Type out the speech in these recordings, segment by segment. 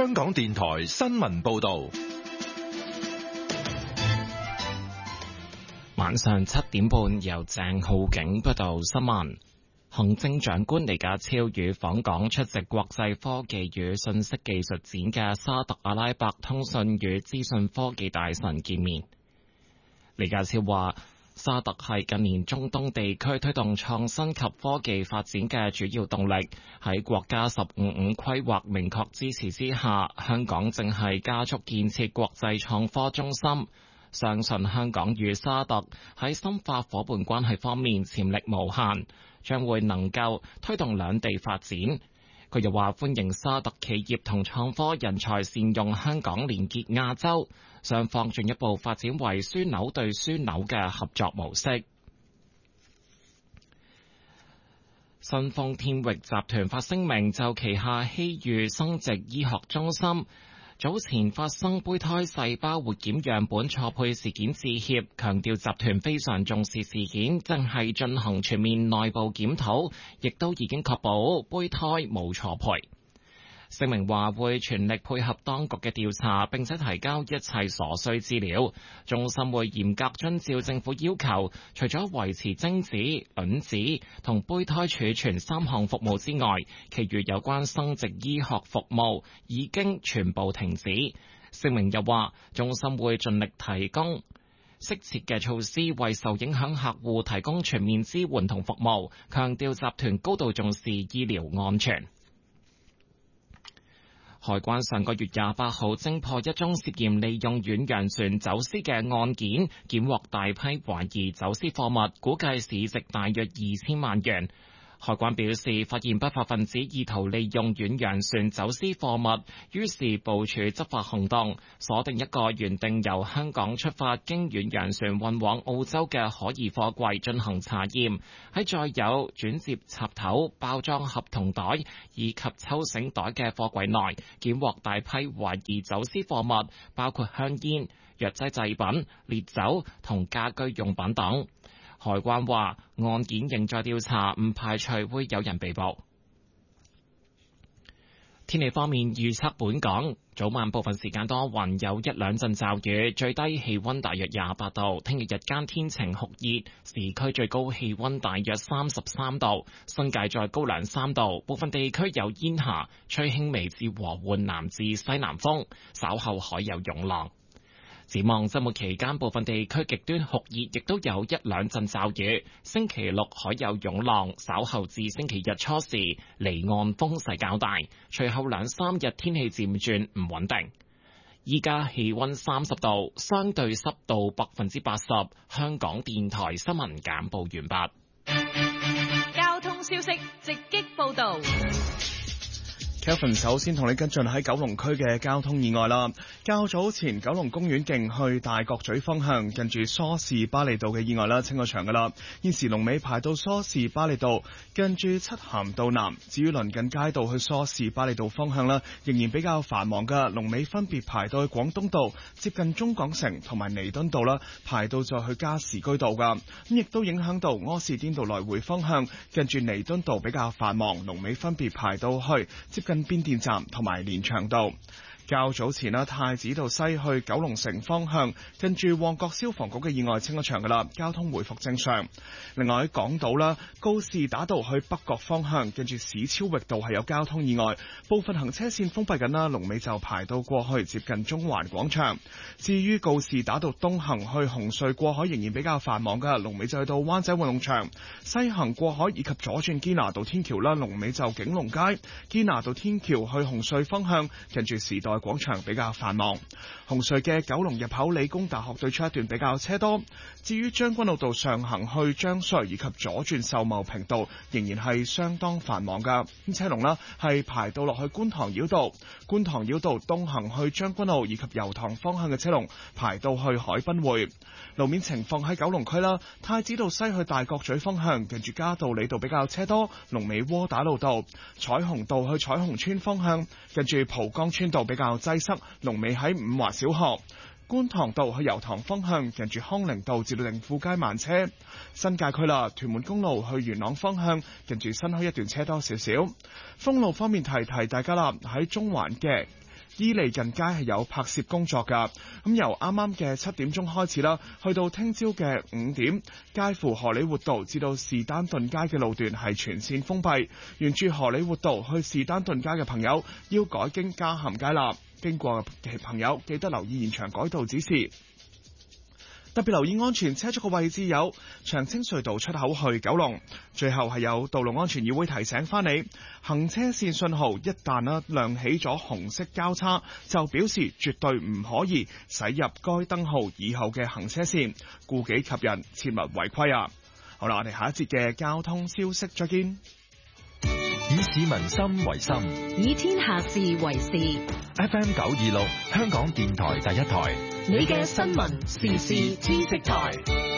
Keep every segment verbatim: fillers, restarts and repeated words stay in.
香港電台新聞報道。 晚上七點半，由鄭浩景報道新聞。行政長官李家超與訪港出席國際科技與信息技術展嘅沙特阿拉伯通訊與資訊科技大臣見面。李家超話，沙特係近年中東地區推動創新及科技發展嘅主要動力。喺國家十五五規劃明確支持之下，香港正係加速建設國際創科中心。相信香港與沙特喺深化伙伴關係方面潛力無限，將會能夠推動兩地發展。佢又話歡迎沙特企業同創科人才善用香港連結亞洲，雙方進一步發展為樞紐對樞紐嘅合作模式。新豐天域集團發聲明就旗下希裕生殖醫學中心早前發生胚胎細胞活檢樣本錯配事件致歉，強調集團非常重視事件，正係進行全面內部檢討，亦都已經確保胚胎冇錯配。聲明話會全力配合當局嘅調查，並且提交一切所需資料。中心會嚴格遵照政府要求，除咗維持精子、卵子同胚胎儲存三項服務之外，其餘有關生殖醫學服務已經全部停止。聲明又話，中心會盡力提供適切嘅措施，為受影響客戶提供全面支援同服務，強調集團高度重視醫療安全。海關上個月廿八號偵破一宗涉嫌利用遠洋船走私嘅案件，檢獲大批懷疑走私貨物，估計市值大約二千萬元。海關表示，發現不法分子意圖利用遠洋船走私貨物，於是部署執法行動，鎖定一個原定由香港出發經遠洋船運往澳洲嘅可疑貨櫃進行查驗，喺載有轉接插頭、包裝盒同袋以及抽繩袋嘅貨櫃內，檢獲大批懷疑走私貨物，包括香煙、藥劑製品、烈酒同家居用品等。海關話，案件仍在調查，唔排除會有人被捕。天氣方面預測，本港早晚部分時間多雲，有一兩陣驟雨，最低氣溫大約廿八度。聽日日間天晴酷熱，市區最高氣溫大約三十三度，新界再高兩三度。部分地區有煙霞，吹輕微至和緩南至西南風，稍後海有湧浪。展望周末期間，部分地區極端酷熱，亦都有一兩陣驟雨。星期六海有湧浪，稍後至星期日初時離岸風勢較大，隨後兩三日天氣漸轉唔穩定。依家氣溫三十度，相對濕度百分之八十。香港電台新聞簡報完畢。 交通消息直擊報道。 Kevin 首先同你跟進喺九龍區嘅交通意外啦。較早前九龍公園徑去大角咀方向，近住梳士巴利道嘅意外啦，清咗場噶啦。現時龍尾排到梳士巴利道，近住漆咸道南。至於鄰近街道去梳士巴利道方向啦，仍然比較繁忙噶，龍尾分別排到去廣東道，接近中港城同埋彌敦道啦，排到再去加士居道噶。咁亦都影響到柯士甸道來回方向，近住彌敦道比較繁忙，龍尾分別排到去接近變電站同埋連翔道。較早前啦，太子道西去九龍城方向，近住旺角消防局嘅意外清咗場噶啦，交通回復正常。另外喺港島啦，告士打道去北角方向，近住史超域道係有交通意外，部分行車線封閉緊啦，龍尾就排到過去接近中環廣場。至於告士打道東行去紅隧過海仍然比較繁忙噶，龍尾就去到灣仔運動場。西行過海以及左轉堅拿道天橋啦，龍尾就景隆街。堅拿道天橋去紅隧方向，近住時代廣場比較繁忙。紅隧嘅九龍入口理工大學對出一段比較車多。至於將軍澳道上行去將隧以及左轉秀茂坪道仍然係相當繁忙噶，咁車龍啦係排到落去觀塘繞道。觀塘繞道東行去將軍澳以及油塘方向嘅車龍排到去海濱匯。路面情況喺九龍區啦，太子道西去大角咀方向，近住嘉道理道比較車多，龍尾窩打老道。彩虹道去彩虹村方向，近住蒲崗村道比較擠塞，龍尾喺五華小學。觀塘道去油塘方向，近住康寧道至到定富街慢車。新界區啦，屯門公路去元朗方向，近住新墟一段車多少少。封路方面提提大家啦，喺中環嘅伊利近街係有拍攝工作㗎。咁由啱啱嘅七點鐘開始啦，去到聽朝嘅五點，介乎荷里活道至到士丹頓街嘅路段係全線封閉。沿住荷里活道去士丹頓街嘅朋友要改經嘉咸街啦。經過嘅朋友記得留意現場改道指示。特別留意安全車速嘅位置有長青隧道出口去九龍。最後係有道路安全議會提醒翻你，行車線信號一旦啦亮起咗紅色交叉，就表示絕對唔可以駛入該燈號以後嘅行車線，顧己及人，切勿違規啊！好啦，我哋下一節嘅交通消息再見。 以市民心為心， 以天下事為事。 F M 九二六，香港電台第一台， 你嘅新聞時事知識台。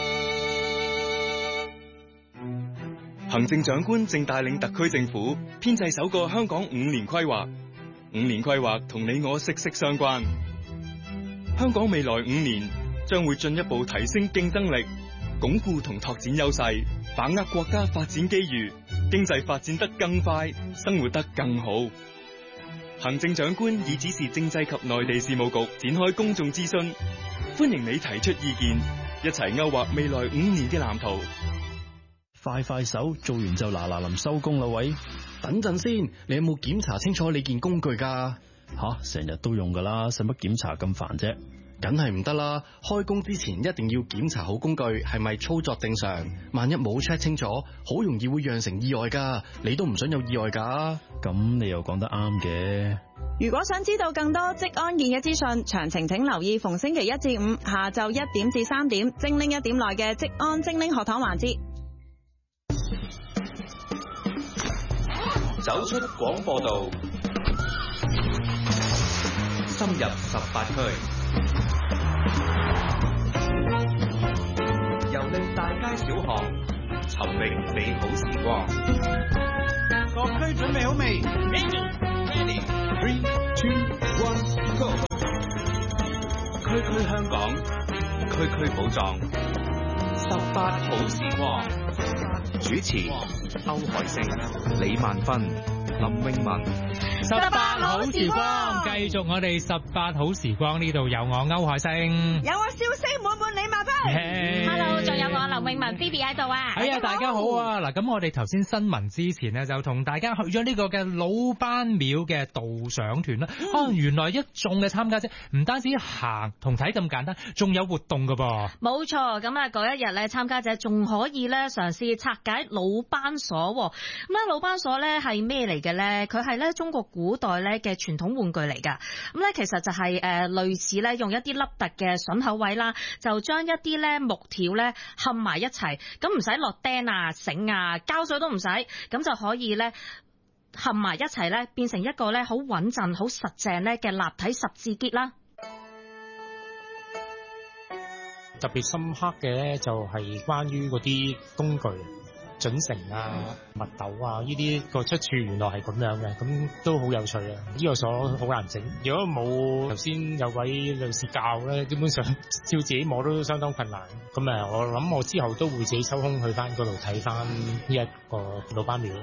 行政長官正帶領特區政府編製首個香港五年規劃。五年規劃同你我息息相關。香港未來五年將會進一步提升競爭力，鞏固同拓展優勢，把握國家發展機遇，經濟發展得更快，生活得更好。行政長官已指示政制及內地事務局展開公眾諮詢，歡迎你提出意見，一齊勾畫未來五年嘅藍圖。 快快手，做完就嗱嗱臨收工啦喂！等陣先，你有冇檢查清楚你件工具㗎？吓，成日都用㗎啦，使乜檢查咁煩啫？梗係唔得啦！開工之前一定要檢查好工具係咪操作正常，萬一冇 check 清楚，好容易會釀成意外㗎。你都唔想有意外㗎？咁你又講得啱嘅。 如果想知道更多職安健嘅資訊，詳情請留意逢星期一至五下晝一點至三點精靈一點內嘅職安精靈學堂環節。 走出廣播道，深入十八區，遊歷大街小巷，尋覓美好時光。 各區準備好未 ？Ready, ready, three, two, one, go！ 區區香港，區區寶藏，十八好時光。主持歐海星、李萬芬、林詠雯。 十八好時光，繼續我哋十八好時光，呢度有我歐海星， 有我笑聲滿滿李萬芬。 Hey. Hello， 仲有我林詠雯 Phoebe 喺度啊！ 係啊，大家好啊！嗱，咁我哋頭先新聞之前呢，就同大家去咗呢個嘅老班廟嘅導賞團啦。可能、嗯啊、原來一眾嘅參加者唔單止行同睇咁簡單，仲有活動噶噃。 冇錯，咁啊嗰一日咧，參加者仲可以咧嘗試拆解老班鎖。咁咧老班鎖咧係咩嚟嘅咧？佢係咧中國古代咧嘅傳統玩具嚟噶。咁咧其實就係、是、誒、呃、類似咧用一啲凹凸嘅榫口位啦，就將一啲咧木條咧冚埋一齊，咁唔使落釘啊、繩啊、膠水都唔使，咁就可以咧冚埋一齊咧，變成一個咧好穩陣、好實淨咧嘅立體十字結啦。 特別深刻嘅咧就係關於嗰啲工具。準繩啊、墨斗啊，呢啲個出處原來係咁樣嘅，咁都好有趣啊！呢個鎖好難整，如果冇頭先有位老師教咧，基本上照自己摸都相當困難。咁啊，我諗我之後都會自己抽空去翻嗰度睇翻呢一個老班廟。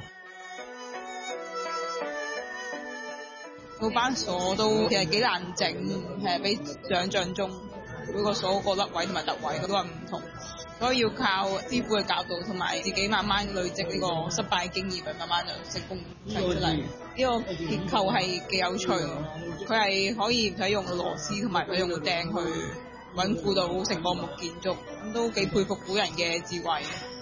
老班鎖都其實幾難整，係比想像中每個鎖個粒位同埋凸位嗰都係唔同。所以要靠師傅嘅教導同埋自己慢慢累積呢個失敗經驗，慢慢就成功出嚟。呢個結構係幾有趣，佢係可以唔使用螺絲同埋唔使用釘去穩固到成個木建築，咁都幾佩服古人嘅智慧。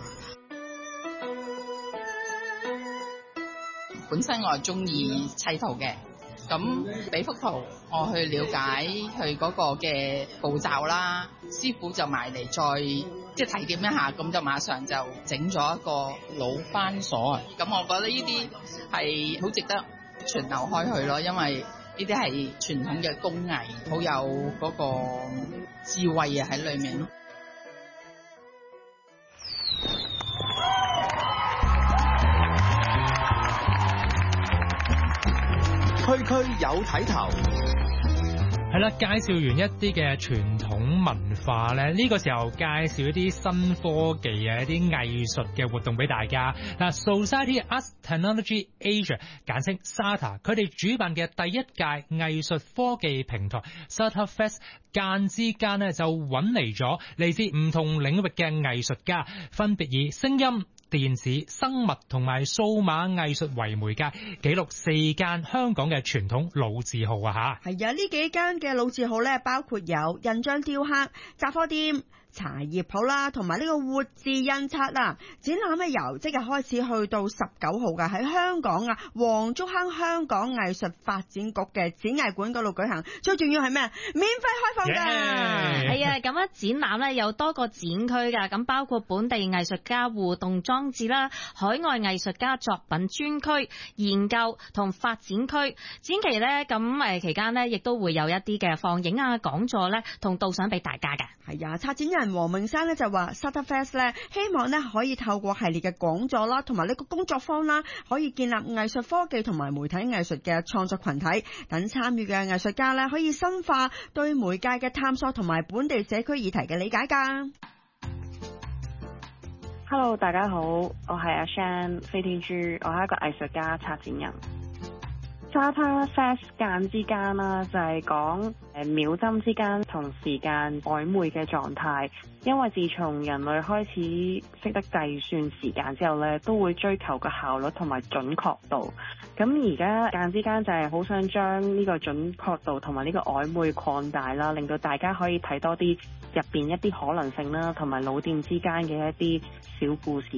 本身我係中意砌圖嘅。咁俾幅圖我去了解佢嗰個嘅步驟啦，師傅就埋嚟再即係提點一下，咁就馬上就整咗一個老班鎖啊！咁我覺得呢啲係好值得傳流開去咯，因為呢啲係傳統嘅工藝，好有嗰個智慧啊喺裏面。 區區有睇頭， 係啦，介紹完一啲嘅傳統文化咧，呢、這個時候介紹一啲新科技嘅一啲藝術嘅活動俾大家。嗱 ，Society Arts Technology Asia 簡稱 S A T A， 佢哋主辦嘅第一屆藝術科技平台 S A T A Fest， 間之間咧就揾嚟咗嚟自唔同領域嘅藝術家，分別以聲音、電子、生物同埋數碼藝術為媒介，記錄四間香港嘅傳統老字號啊！吓， 係啊，呢幾間嘅老字號咧，包括有印章雕刻、雜貨店、茶葉鋪啦，同埋呢個活字印刷啦。展覽咧由即日開始去到十九號噶，喺香港啊黃竹坑香港藝術發展局嘅展藝館嗰度舉行。最重要係咩？免費開放噶。 係啊，咁樣展覽咧有多個展區噶，咁包括本地藝術家互動裝置啦、海外藝術家作品專區、研究同發展區。展期咧咁誒期間咧亦都會有一啲嘅放映啊、講座咧同導賞俾大家嘅。 係啊，策展人黃明山咧就話 S A T A Fest 咧希望咧可以透過系列嘅講座啦，同埋呢個工作坊啦，可以建立藝術科技同埋媒體藝術嘅創作群體，等參與嘅藝術家咧可以深化對媒介嘅探索同埋本地社區議題嘅理解㗎。 Hello， 大家好，我係阿 Shan 飛天豬，我係一個藝術家策展人。S A T A Fest 間之間啦，就係講誒秒針之間同時間曖昧嘅狀態。因為自從人類開始識得計算時間之後咧，都會追求個效率同埋準確度。咁而家間之間就係好想將呢個準確度同埋呢個曖昧擴大啦，令到大家可以睇多啲入邊一啲可能性啦，同埋老店之間嘅一啲小故事。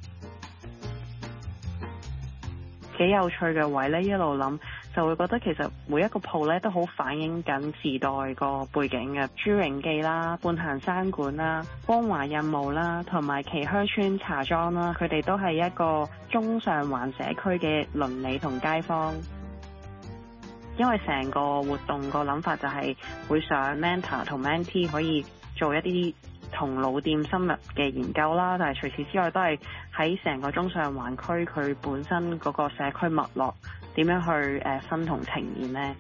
幾有趣嘅位咧，一路諗就會覺得其實每一個鋪咧都好反映緊時代個背景嘅。朱榮記啦、半行山館啦、光華印務啦，同埋旗鄉村茶莊啦，佢哋都係一個中上環社區嘅鄰里同街坊。因為成個活動個諗法就係會想 mentor 同 mentee 可以做一啲同老店深入嘅研究啦，但係除此之外都係喺成個中上環區佢本身嗰個社區脈絡點樣去誒分同呈現呢？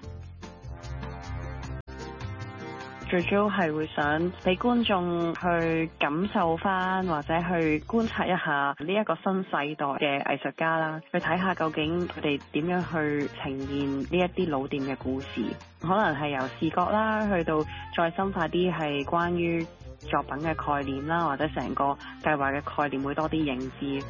最主要係會想俾觀眾去感受翻，或者去觀察一下呢一個新世代嘅藝術家啦，去睇下究竟佢哋點樣去呈現呢一啲老店嘅故事，可能係由視覺啦，去到再深化啲係關於作品嘅概念啦，或者成個計劃嘅概念會多啲認知。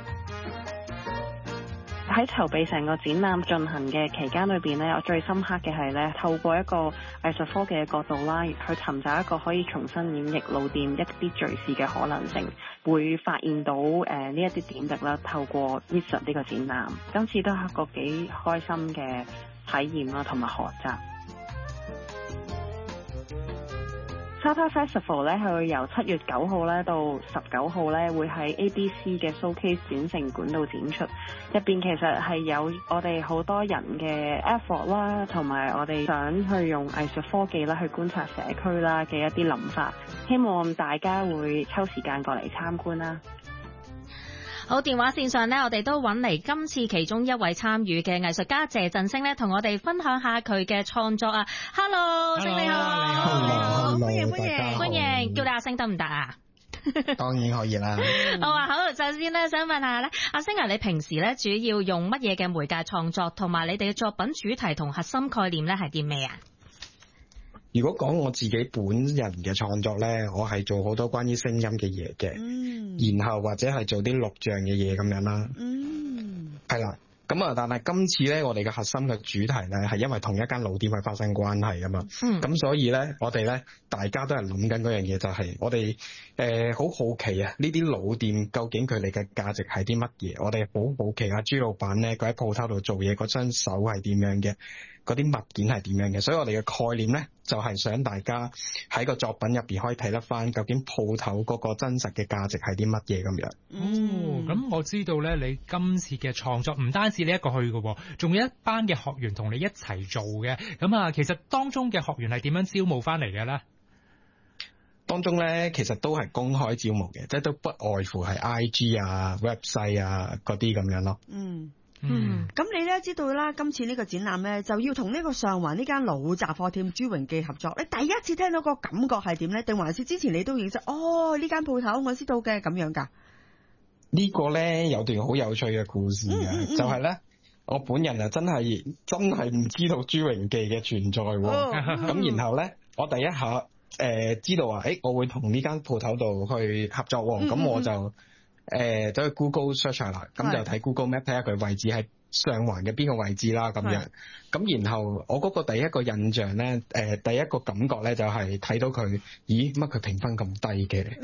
喺籌備成個展覽進行嘅期間裏邊呢，我最深刻嘅係咧，透過一個藝術科技嘅角度啦，去尋找一個可以重新演繹老店一啲敘事嘅可能性，會發現到誒呢一啲點滴啦。透過 Visa 呢個展覽，今次都係一個幾開心嘅體驗啦，同埋學習。S A T A Festival 咧係會由七月九號咧到十九號咧，會喺 A B C 嘅 Showcase 展城館度展出。入邊其實係有我哋好多人嘅 effort 啦，同埋我哋想去用藝術科技啦去觀察社區啦嘅一啲諗法。希望大家會抽時間過嚟參觀啦。 好，電話線上呢，我哋都揾嚟今次其中一位參與嘅藝術家謝振聲呢，同我哋分享下佢嘅創作啊。Hello，聲你好，你好，你好，歡迎歡迎歡迎，叫你阿聲得唔得啊？ 當然可以啦。 好啊，好，首先呢，想問下咧，阿聲啊，你平時咧主要用乜嘢嘅媒介創作，同埋你哋嘅作品主題同核心概念咧係啲咩啊？ 如果講我自己本人嘅創作咧，我係做好多關於聲音嘅嘢嘅，嗯，然後或者係做啲錄像嘅嘢咁樣啦，嗯，係啦，咁啊，但係今次咧，我哋嘅核心嘅主題咧，係因為同一間老店去發生關係噶嘛，嗯，咁所以咧，我哋咧，大家都係諗緊嗰樣嘢，就係我哋誒好好奇啊，呢啲老店究竟佢哋嘅價值係啲乜嘢？我哋好好奇啊，朱老闆咧，佢喺鋪頭度做嘢嗰雙手係點樣嘅？嗰啲物件係點樣嘅，所以我哋嘅概念呢，就係想大家喺個作品入邊可以睇得翻，究竟鋪頭嗰個真實嘅價值係啲乜嘢咁樣。 哦，咁我知道呢，你今次嘅創作唔單止你一個去嘅，仲有一班嘅學員同你一齊做嘅。咁啊，其實當中嘅學員係點樣招募翻嚟嘅呢？ 當中呢，其實都係公開招募嘅，即係都不外乎係 I G 啊、website 啊嗰啲咁樣咯。嗯。 嗯，咁你咧知道啦，今次呢個展覽咧就要同呢個上環呢間老雜貨店朱榮記合作。你第一次聽到個感覺係點咧？定還是之前你都認識？哦，呢間鋪頭我知道嘅咁樣㗎。 呢個咧有段好有趣嘅故事嘅， 嗯嗯嗯就係咧我本人啊真係真係唔知道朱榮記嘅存在喎。咁、 哦、 然後咧我第一下誒、呃、知道話，誒、欸、我會同呢間鋪頭度去合作喎。咁、嗯嗯、我就誒走、呃、去 Google search 啦，咁就睇 Google Map 睇下佢位置喺上環嘅邊個位置啦，咁樣。咁然後我嗰個第一個印象咧，誒、呃、第一個感覺咧就係睇到佢，咦乜佢評分咁低嘅？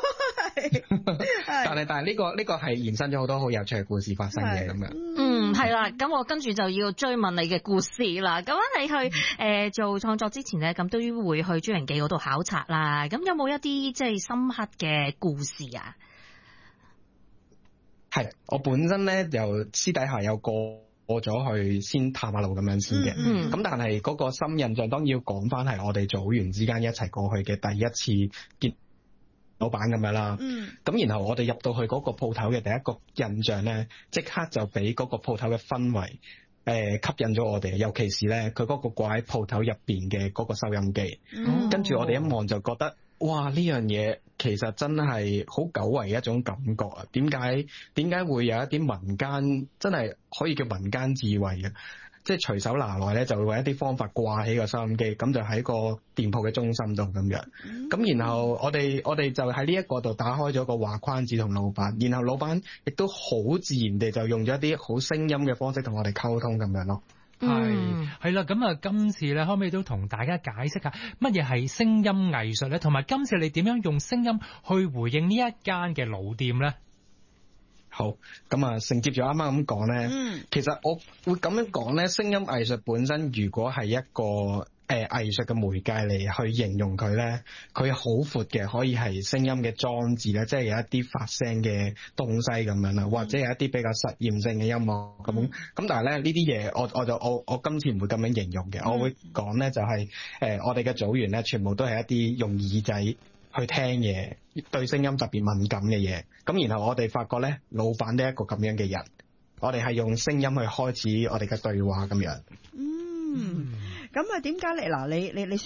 但係但係呢個呢個係延伸咗好多好有趣嘅故事發生嘅咁樣。 嗯，係啦，咁我跟住就要追問你嘅故事啦。咁你去誒、呃、做創作之前咧，咁都會去朱榮記嗰度考察啦。咁有冇一啲即係深刻嘅故事啊？ 係，我本身咧就私底下有過過咗去先探下路咁樣先嘅。咁、嗯嗯、但係嗰個深印象當然要講翻係我哋組員之間一齊過去嘅第一次見老闆咁樣啦。咁、嗯、然後我哋入到去嗰個鋪頭嘅第一個印象咧，即刻就俾嗰個鋪頭嘅氛圍誒、呃、吸引咗我哋，尤其是咧佢嗰個掛喺鋪頭入邊嘅嗰個收音機。嗯、跟住我哋一望就覺得，哇！呢樣嘢其實真係好久違一種感覺啊！點解點解會有一啲民間真係可以叫民間智慧嘅？即係隨手拿來咧，就會揾一啲方法掛起個收音機，咁就喺個店鋪嘅中心度咁樣。咁、嗯、然後我哋我哋就喺呢一個度打開咗個畫框紙同老闆，然後老闆亦都好自然地就用咗一啲好聲音嘅方式同我哋溝通咁樣咯。 係係啦，咁啊，今次咧可唔可以都同大家解釋下乜嘢係聲音藝術咧？同埋今次你點樣用聲音去回應呢一間嘅老店咧？ 好，咁啊，承接住啱啱咁講咧，嗯，其實我會咁樣講咧，聲音藝術本身如果係一個誒、呃、藝術嘅媒介嚟去形容佢咧，佢好闊嘅，可以係聲音嘅裝置咧，即係有一啲發聲嘅東西咁樣啦，或者有一啲比較實驗性嘅音樂咁。咁、嗯、但係咧呢啲嘢，我我就我我今次唔會咁樣形容嘅、嗯，我會講咧就係、是、誒、呃、我哋嘅組員咧，全部都係一啲用耳仔去聽嘢，對聲音特別敏感嘅嘢。咁然後我哋發覺咧，老闆都係一個咁樣嘅人，我哋係用聲音去開始我哋嘅對話咁樣。 嗯，咁啊點解你嗱你你你？你